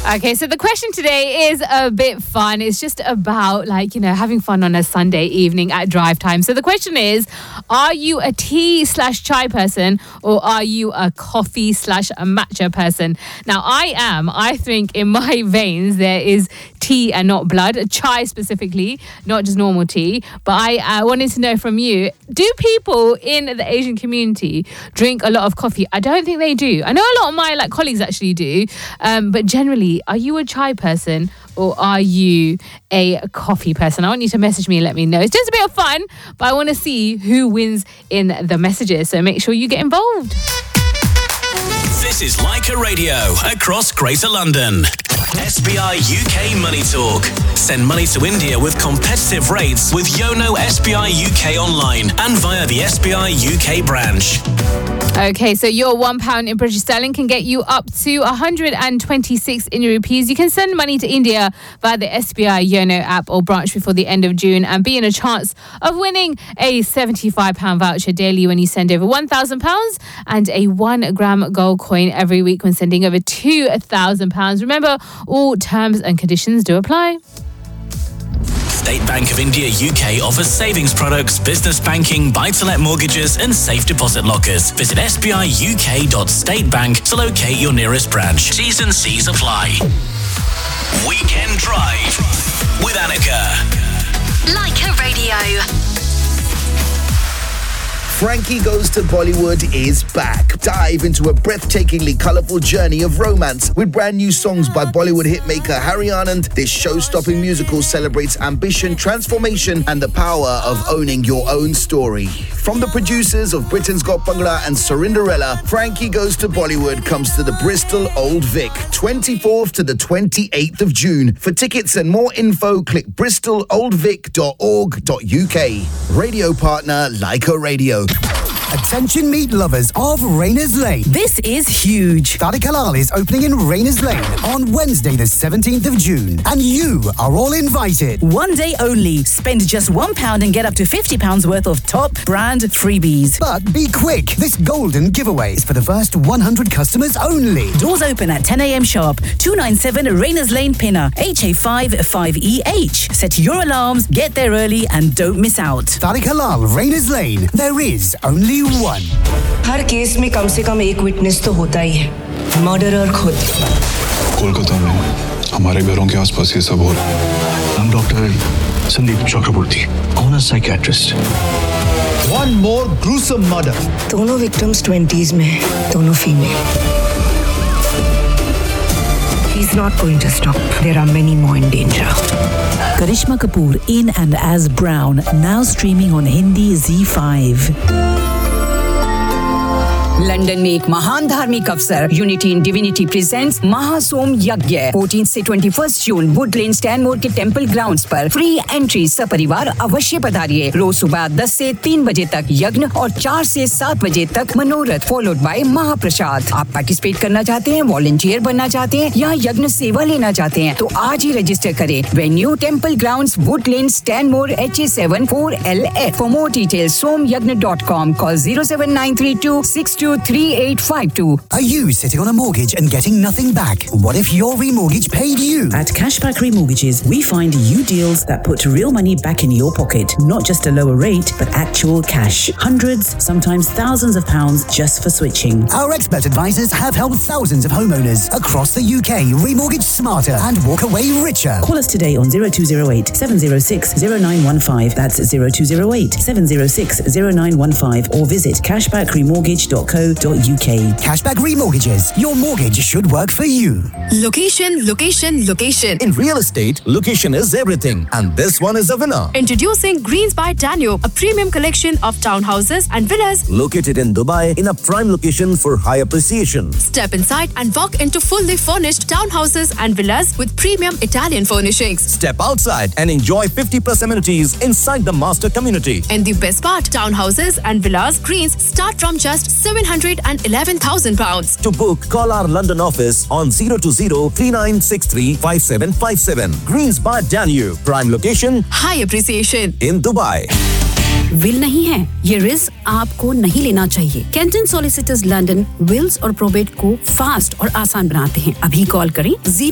Okay, so the question today is a bit fun. It's just about having fun on a Sunday evening at drive time. So the question is, are you a tea/chai person or are you a coffee/matcha person? Now I am. I think in my veins there is tea and not blood, chai specifically, not just normal tea. But I wanted to know from you, do people in the Asian community drink a lot of coffee? I don't think they do. I know a lot of my colleagues actually do, but generally, are you a chai person or are you a coffee person? I want you to message me and let me know. It's just a bit of fun, but I want to see who wins in the messages. So make sure you get involved. This is Leica Radio across Greater London. SBI UK Money Talk. Send money to India with competitive rates with Yono SBI UK online and via the SBI UK branch. Okay, so your £1 in British sterling can get you up to 126 Indian rupees. You can send money to India via the SBI Yono app or branch before the end of June and be in a chance of winning a £75 voucher daily when you send over £1,000 and a 1 gram gold coin every week when sending over £2,000. Remember, all terms and conditions do apply. State Bank of India UK offers savings products, business banking, buy-to-let mortgages and safe deposit lockers. Visit sbiuk.statebank to locate your nearest branch. T's and C's apply. Weekend Drive with Annika. Leica Radio. Frankie Goes to Bollywood is back. Dive into a breathtakingly colourful journey of romance with brand new songs by Bollywood hitmaker Harry Anand. This show-stopping musical celebrates ambition, transformation and the power of owning your own story. From the producers of Britain's Got Bhangra and Cinderella, Frankie Goes to Bollywood comes to the Bristol Old Vic, 24th to the 28th of June. For tickets and more info, click bristololdvic.org.uk. Radio partner Leica Radio. Attention meat lovers of Rayners Lane. This is huge. Tariq Halal is opening in Rayners Lane on Wednesday the 17th of June. And you are all invited. One day only. Spend just £1 and get up to £50 worth of top brand freebies. But be quick. This golden giveaway is for the first 100 customers only. Doors open at 10 a.m. sharp. 297 Rayners Lane, Pinner, HA5 5EH. Set your alarms, get there early and don't miss out. Tariq Halal, Rayners Lane. There is only one. Her case में कम से कम एक witness तो होता ही है, murderer खुद। कोलकाता में हमारे घरों के आसपास ये सब हो रहा है। I'm Dr. Sandeep Chakraborty, I'm a psychiatrist. One more gruesome murder. दोनों victims 20s में, दोनों female. He's not going to stop. There are many more in danger. Karishma Kapoor in and as Brown, now streaming on Hindi Z5. London में एक महान धार्मिक अवसर unity in divinity presents महासोम यज्ञ 14 से 21 जून वुड लेन स्टैनमोर के टेंपल ग्राउंड्स पर free entry सपरिवार अवश्य पधारिए। रोज सुबह 10 से 3 बजे तक यज्ञ और 4 से 7 बजे तक मनोरथ फॉलोड बाय महाप्रसाद। आप पार्टिसिपेट करना चाहते हैं, वॉलंटियर बनना चाहते हैं या यज्ञ सेवा लेना चाहते हैं तो आज ही रजिस्टर करें। Venue temple grounds would lane स्टैनमोर HA7 4LF। For more details somyagna.com. Call 07932623852. Are you sitting on a mortgage and getting nothing back? What if your remortgage paid you? At Cashback Remortgages, we find you deals that put real money back in your pocket. Not just a lower rate, but actual cash. Hundreds, sometimes thousands of pounds just for switching. Our expert advisors have helped thousands of homeowners across the UK remortgage smarter and walk away richer. Call us today on 0208 706 0915. That's 0208 706 0915 or visit cashbackremortgage.co.uk. Cashback Remortgages. Your mortgage should work for you. Location, location, location. In real estate, location is everything. And this one is a winner. Introducing Greens by Danube, a premium collection of townhouses and villas located in Dubai in a prime location for high appreciation. Step inside and walk into fully furnished townhouses and villas with premium Italian furnishings. Step outside and enjoy 50+ amenities inside the master community. And the best part, townhouses and villas Greens start from just £711,000. To book, call our London office on 020-3963-5757. Greens by Danube. Prime location. High appreciation. In Dubai. Will नहीं है, ये risk आपको नहीं लेना चाहिए। Canton solicitors London Wills और probate को fast और आसान बनाते हैं। अभी कॉल करें